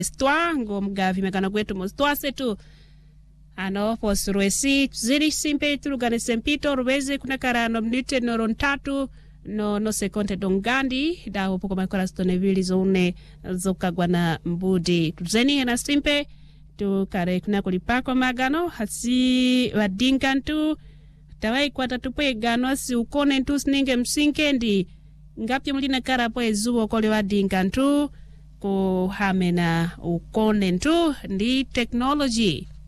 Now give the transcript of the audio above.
Stwa ngo mgavi mekana kwetu mostwa setu ano posruesi zili simpe tulugane sempito rubeze kuna karano mnite noron tatu no sekonte dongandi da upoko makora stone vili zone zokagwa na mbudi tuzeni hena simpe tu kare kuna kulipako magano hasi wadinkantu tawai kwa tatupe gano si ukone ntu sninge msinkendi ngapi mulina kara po ezuo kole wadinkantu ko hamena ukone ntu ndi technology